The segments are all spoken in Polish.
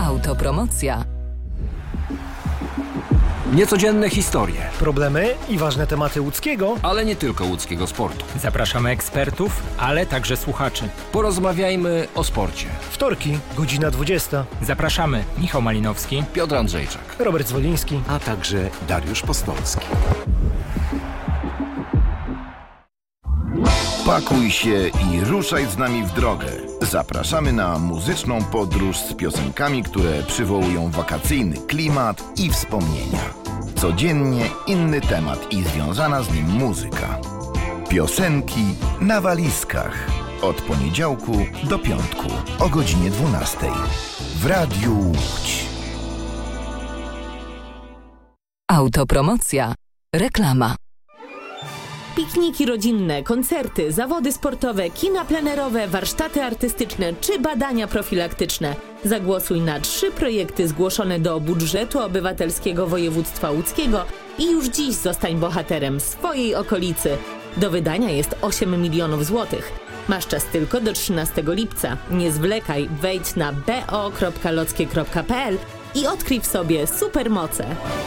Autopromocja. Niecodzienne historie, problemy i ważne tematy łódzkiego, ale nie tylko łódzkiego sportu. Zapraszamy ekspertów, ale także słuchaczy. Porozmawiajmy o sporcie. Wtorki, godzina 20. Zapraszamy Michał Malinowski, Piotr Andrzejczak, Robert Zwoliński, a także Dariusz Postolski. Pakuj się i ruszaj z nami w drogę. Zapraszamy na muzyczną podróż z piosenkami, które przywołują wakacyjny klimat i wspomnienia. Codziennie inny temat i związana z nim muzyka. Piosenki na walizkach. Od poniedziałku do piątku o godzinie 12 w Radiu Łódź. Autopromocja. Reklama. Pikniki rodzinne, koncerty, zawody sportowe, kina plenerowe, warsztaty artystyczne czy badania profilaktyczne. Zagłosuj na 3 projekty zgłoszone do budżetu obywatelskiego województwa łódzkiego i już dziś zostań bohaterem swojej okolicy. Do wydania jest 8 milionów złotych. Masz czas tylko do 13 lipca. Nie zwlekaj, wejdź na bo.lockie.pl i odkryj w sobie supermoce.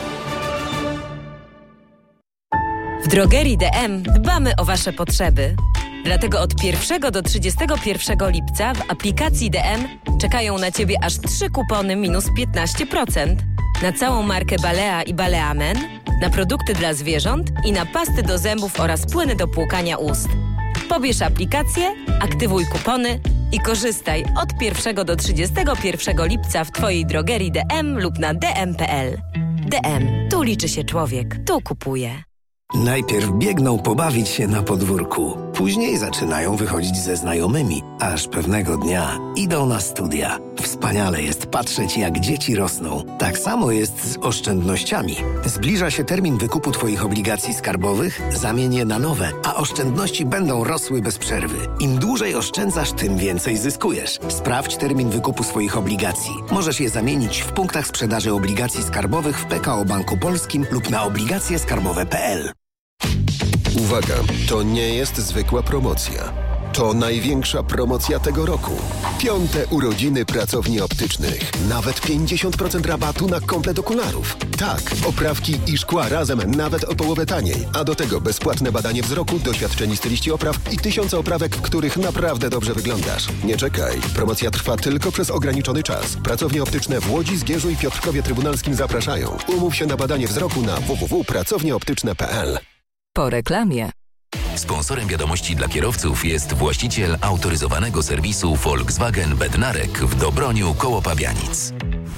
W drogerii DM dbamy o Wasze potrzeby. Dlatego od 1 do 31 lipca w aplikacji DM czekają na Ciebie aż 3 kupony minus 15%. Na całą markę Balea i Baleamen, na produkty dla zwierząt i na pasty do zębów oraz płyny do płukania ust. Pobierz aplikację, aktywuj kupony i korzystaj od 1 do 31 lipca w Twojej drogerii DM lub na dm.pl. DM. Tu liczy się człowiek. Tu kupuje. Najpierw biegną pobawić się na podwórku, później zaczynają wychodzić ze znajomymi, aż pewnego dnia idą na studia. Wspaniale jest patrzeć, jak dzieci rosną. Tak samo jest z oszczędnościami. Zbliża się termin wykupu Twoich obligacji skarbowych, zamień je na nowe, a oszczędności będą rosły bez przerwy. Im dłużej oszczędzasz, tym więcej zyskujesz. Sprawdź termin wykupu swoich obligacji. Możesz je zamienić w punktach sprzedaży obligacji skarbowych w PKO Banku Polskim lub na obligacjeskarbowe.pl. Uwaga, to nie jest zwykła promocja. To największa promocja tego roku. 5. urodziny pracowni optycznych. Nawet 50% rabatu na komplet okularów. Tak, oprawki i szkła razem nawet o połowę taniej. A do tego bezpłatne badanie wzroku, doświadczeni styliści opraw i 1000 oprawek, w których naprawdę dobrze wyglądasz. Nie czekaj. Promocja trwa tylko przez ograniczony czas. Pracownie optyczne w Łodzi, Zgierzu i Piotrkowie Trybunalskim zapraszają. Umów się na badanie wzroku na www.pracownieoptyczne.pl. Po reklamie. Sponsorem wiadomości dla kierowców jest właściciel autoryzowanego serwisu Volkswagen Bednarek w Dobroniu koło Pabianic.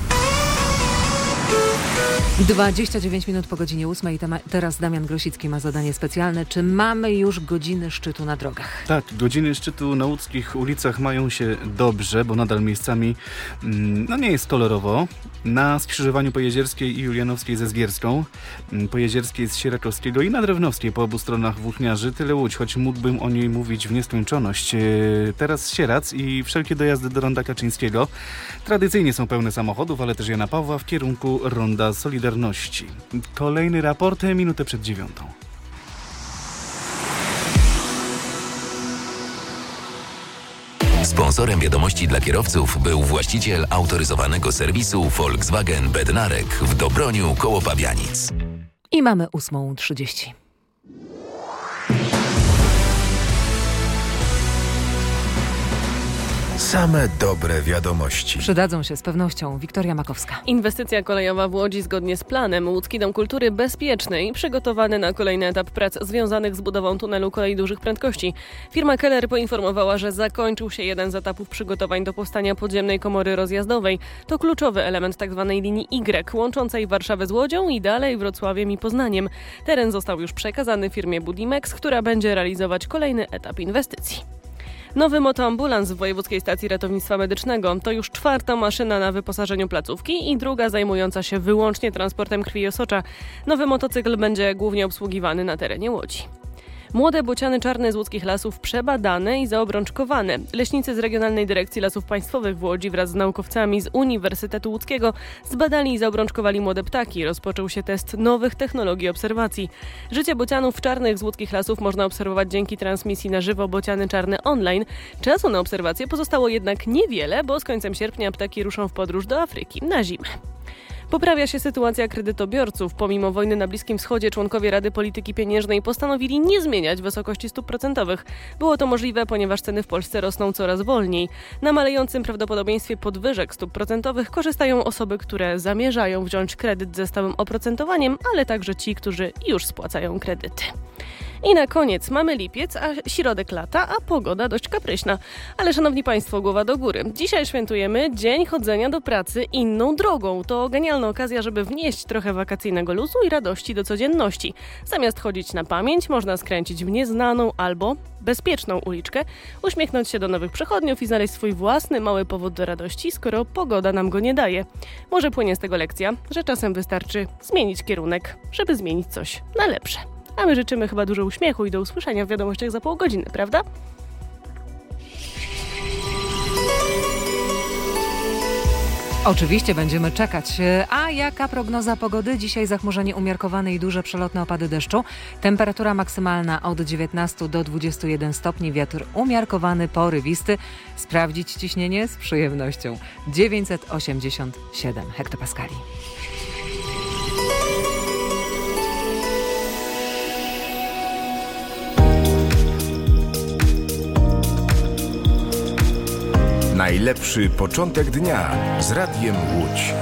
29 minut po godzinie 8. Teraz Damian Grosicki ma zadanie specjalne. Czy mamy już godziny szczytu na drogach? Tak, godziny szczytu na łódzkich ulicach mają się dobrze, bo nadal miejscami nie jest kolorowo. Na skrzyżowaniu po Jezierskiej i Julianowskiej ze Zgierską, po Jezierskiej z Sierakowskiego i na Drewnowskiej po obu stronach Włókniarzy. Tyle Łódź, choć mógłbym o niej mówić w nieskończoność. Teraz Sierac i wszelkie dojazdy do Ronda Kaczyńskiego tradycyjnie są pełne samochodów, ale też Jana Pawła w kierunku Ronda Solidarności. Kolejny raport, minutę przed 9. Sponsorem wiadomości dla kierowców był właściciel autoryzowanego serwisu Volkswagen Bednarek w Dobroniu koło Pabianic. I mamy 8:30. Same dobre wiadomości. Przydadzą się z pewnością. Wiktoria Makowska. Inwestycja kolejowa w Łodzi zgodnie z planem. Łódzki Dom Kultury bezpieczny i przygotowany na kolejny etap prac związanych z budową tunelu kolei dużych prędkości. Firma Keller poinformowała, że zakończył się jeden z etapów przygotowań do powstania podziemnej komory rozjazdowej. To kluczowy element tzw. linii Y, łączącej Warszawę z Łodzią i dalej Wrocławiem i Poznaniem. Teren został już przekazany firmie Budimex, która będzie realizować kolejny etap inwestycji. Nowy motoambulans w Wojewódzkiej Stacji Ratownictwa Medycznego to już 4. maszyna na wyposażeniu placówki i 2. zajmująca się wyłącznie transportem krwi i osocza. Nowy motocykl będzie głównie obsługiwany na terenie Łodzi. Młode bociany czarne z łódzkich lasów przebadane i zaobrączkowane. Leśnicy z Regionalnej Dyrekcji Lasów Państwowych w Łodzi wraz z naukowcami z Uniwersytetu Łódzkiego zbadali i zaobrączkowali młode ptaki. Rozpoczął się test nowych technologii obserwacji. Życie bocianów czarnych z łódzkich lasów można obserwować dzięki transmisji na żywo Bociany Czarne online. Czasu na obserwację pozostało jednak niewiele, bo z końcem sierpnia ptaki ruszą w podróż do Afryki na zimę. Poprawia się sytuacja kredytobiorców. Pomimo wojny na Bliskim Wschodzie członkowie Rady Polityki Pieniężnej postanowili nie zmieniać wysokości stóp procentowych. Było to możliwe, ponieważ ceny w Polsce rosną coraz wolniej. Na malejącym prawdopodobieństwie podwyżek stóp procentowych korzystają osoby, które zamierzają wziąć kredyt ze stałym oprocentowaniem, ale także ci, którzy już spłacają kredyty. I na koniec mamy lipiec, a środek lata, a pogoda dość kapryśna. Ale szanowni państwo, głowa do góry. Dzisiaj świętujemy Dzień Chodzenia do Pracy inną drogą. To genialna okazja, żeby wnieść trochę wakacyjnego luzu i radości do codzienności. Zamiast chodzić na pamięć, można skręcić w nieznaną albo bezpieczną uliczkę, uśmiechnąć się do nowych przechodniów i znaleźć swój własny mały powód do radości, skoro pogoda nam go nie daje. Może płynie z tego lekcja, że czasem wystarczy zmienić kierunek, żeby zmienić coś na lepsze. A my życzymy chyba dużo uśmiechu i do usłyszenia w wiadomościach za pół godziny, prawda? Oczywiście będziemy czekać. A jaka prognoza pogody? Dzisiaj zachmurzenie umiarkowane i duże przelotne opady deszczu. Temperatura maksymalna od 19 do 21 stopni. Wiatr umiarkowany, porywisty. Sprawdzić ciśnienie z przyjemnością. 987 hektopaskali. Najlepszy początek dnia z Radiem Łódź.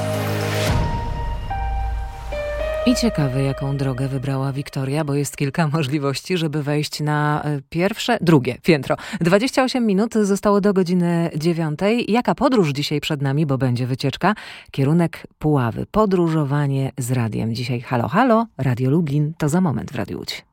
I ciekawe, jaką drogę wybrała Wiktoria, bo jest kilka możliwości, żeby wejść na drugie piętro. 28 minut zostało do godziny 9. Jaka podróż dzisiaj przed nami, bo będzie wycieczka? Kierunek Puławy. Podróżowanie z radiem. Dzisiaj halo, halo, Radio Lublin. To za moment w Radiu Łódź.